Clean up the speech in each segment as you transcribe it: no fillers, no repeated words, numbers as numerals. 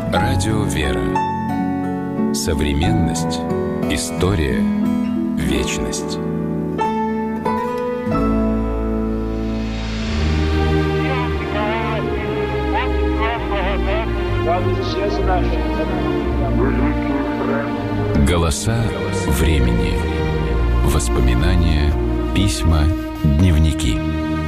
Радио «Вера». Современность. История. Вечность. Голоса времени. Воспоминания, письма, дневники.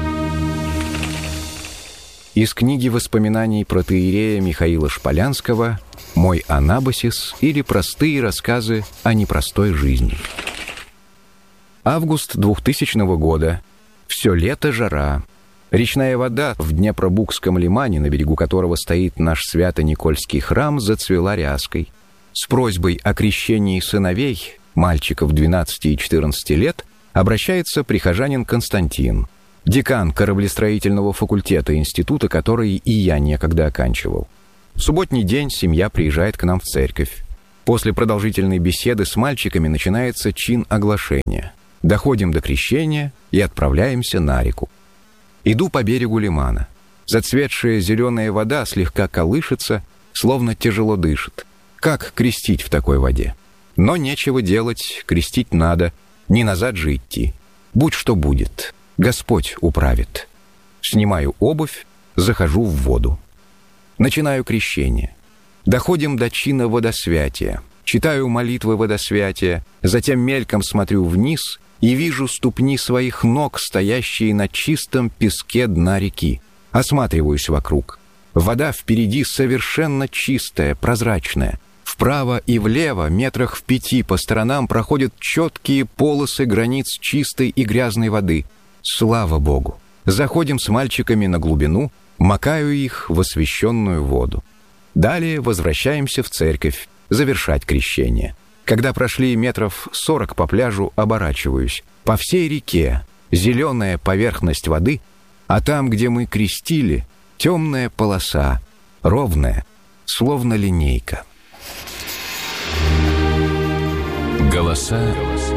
Из книги воспоминаний протоиерея Михаила Шполянского «Мой анабасис» или «Простые рассказы о непростой жизни». Август 2000 года. Все лето жара. Речная вода в Днепробукском лимане, на берегу которого стоит наш Свято-Никольский храм, зацвела ряской. С просьбой о крещении сыновей, мальчиков 12 и 14 лет, обращается прихожанин Константин, декан кораблестроительного факультета института, который и я некогда оканчивал. В субботний день семья приезжает к нам в церковь. После продолжительной беседы с мальчиками начинается чин оглашения. Доходим до крещения и отправляемся на реку. Иду по берегу лимана. Зацветшая зеленая вода слегка колышется, словно тяжело дышит. Как крестить в такой воде? Но нечего делать, крестить надо, не назад же идти. Будь что будет, Господь управит. Снимаю обувь, захожу в воду. Начинаю крещение. Доходим до чина водосвятия. Читаю молитвы водосвятия, затем мельком смотрю вниз и вижу ступни своих ног, стоящие на чистом песке дна реки. Осматриваюсь вокруг. Вода впереди совершенно чистая, прозрачная. Вправо и влево, метрах в 5 по сторонам, проходят четкие полосы границ чистой и грязной воды. Слава Богу! Заходим с мальчиками на глубину, макаю их в освященную воду. Далее возвращаемся в церковь, завершать крещение. Когда прошли метров 40 по пляжу, оборачиваюсь. По всей реке зеленая поверхность воды, а там, где мы крестили, темная полоса, ровная, словно линейка. Голоса